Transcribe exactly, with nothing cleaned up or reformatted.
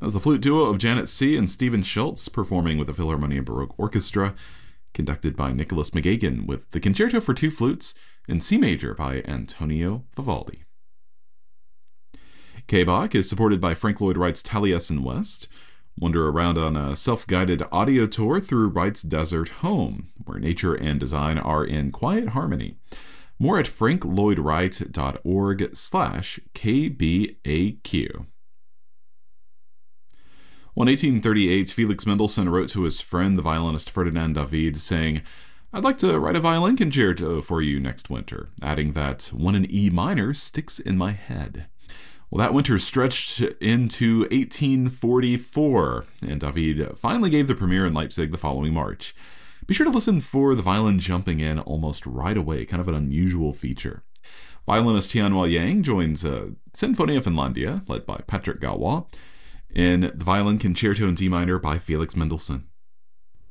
That was the flute duo of Janet C. and Stephen Schultz performing with the Philharmonia Baroque Orchestra, conducted by Nicholas McGagan, with the Concerto for Two Flutes in C major by Antonio Vivaldi. K-Bach is supported by Frank Lloyd Wright's Taliesin West. Wander around on a self-guided audio tour through Wright's desert home, where nature and design are in quiet harmony. More at franklloydwright.org slash KBAQ. Well, in eighteen thirty-eight, Felix Mendelssohn wrote to his friend, the violinist Ferdinand David, saying, "I'd like to write a violin concerto for you next winter," adding that one in E minor sticks in my head. Well, that winter stretched into eighteen forty-four, and David finally gave the premiere in Leipzig the following March. Be sure to listen for the violin jumping in almost right away, kind of an unusual feature. Violinist Tianhua Yang joins uh, Sinfonia Finlandia, led by Patrick Galois, in the violin concerto in D minor by Felix Mendelssohn.